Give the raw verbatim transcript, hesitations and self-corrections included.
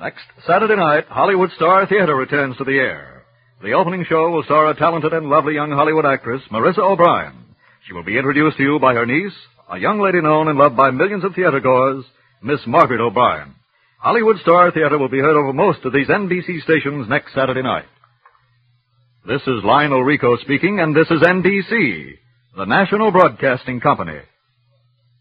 Next Saturday night, Hollywood Star Theater returns to the air. The opening show will star a talented and lovely young Hollywood actress, Marissa O'Brien. She will be introduced to you by her niece, a young lady known and loved by millions of theatergoers, Miss Margaret O'Brien. Hollywood Star Theater will be heard over most of these N B C stations next Saturday night. This is Lionel Rico speaking, and this is N B C, the National Broadcasting Company.